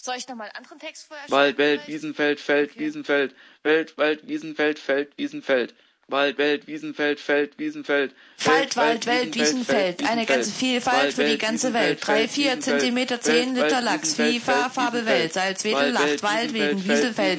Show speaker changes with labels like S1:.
S1: Soll ich nochmal einen anderen Text vorher
S2: Wald,
S1: schreiben?
S2: Welt,
S1: vielleicht?
S2: Wiesenfeld, Feld,
S1: Okay.
S2: Wiesenfeld, Welt, Wald, Wiesenfeld, Feld, Wiesenfeld. Wald, Welt, Wiesenfeld, Feld, Wiesenfeld.
S3: Falt, Wald, Welt, Wiesenfeld. Eine ganze Vielfalt für die ganze Welt. 3-4 Zentimeter, 10 Liter Lachs. FIFA, Farbe Welt. Salzwedel, Lacht, Wald, Wegen, Wieselfeld.